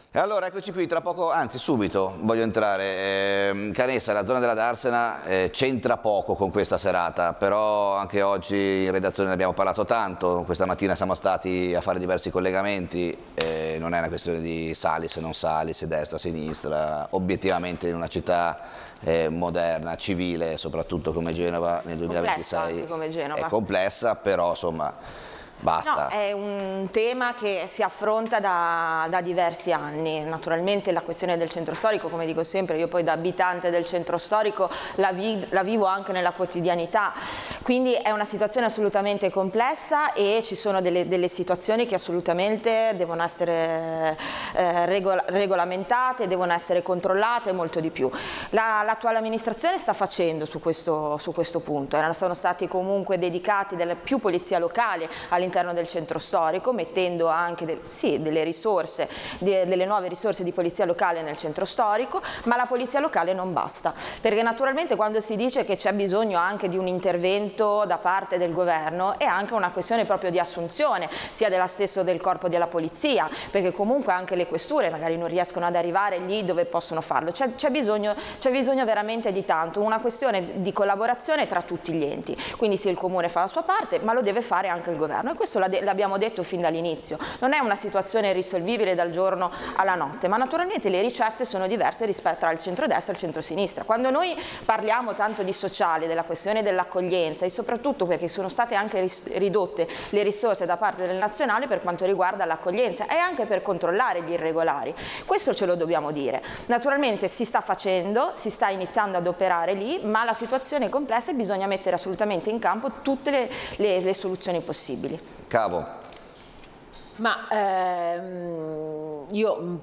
E allora eccoci qui, tra poco, anzi subito voglio entrare. Canessa, la zona della Darsena c'entra poco con questa serata, però anche oggi in redazione ne abbiamo parlato tanto, questa mattina siamo stati a fare diversi collegamenti, non è una questione di sali se non sali, se destra, sinistra, obiettivamente in una città moderna, civile, soprattutto come Genova nel 2026 complessa anche come Genova. È complessa, però insomma basta. No, è un tema che si affronta da diversi anni. Naturalmente la questione del centro storico, come dico sempre, io poi da abitante del centro storico la vivo anche nella quotidianità, quindi è una situazione assolutamente complessa e ci sono delle situazioni che assolutamente devono essere regolamentate, devono essere controllate e molto di più. L'attuale amministrazione sta facendo su questo punto, sono stati comunque dedicati più polizia locale all'interno del centro storico, mettendo anche delle risorse, delle nuove risorse di polizia locale nel centro storico, ma la polizia locale non basta, perché naturalmente quando si dice che c'è bisogno anche di un intervento da parte del governo è anche una questione proprio di assunzione, sia della stesso del corpo della polizia, perché comunque anche le questure magari non riescono ad arrivare lì dove possono farlo, c'è bisogno veramente di tanto, una questione di collaborazione tra tutti gli enti, quindi se il comune fa la sua parte, ma lo deve fare anche il governo. Questo l'abbiamo detto fin dall'inizio, non è una situazione irrisolvibile dal giorno alla notte, ma naturalmente le ricette sono diverse rispetto al centrodestra e al centrosinistra. Quando noi parliamo tanto di sociale, della questione dell'accoglienza e soprattutto perché sono state anche ridotte le risorse da parte del nazionale per quanto riguarda l'accoglienza e anche per controllare gli irregolari, questo ce lo dobbiamo dire. Naturalmente si sta facendo, si sta iniziando ad operare lì, ma la situazione è complessa e bisogna mettere assolutamente in campo tutte le soluzioni possibili. Cavo. Ma io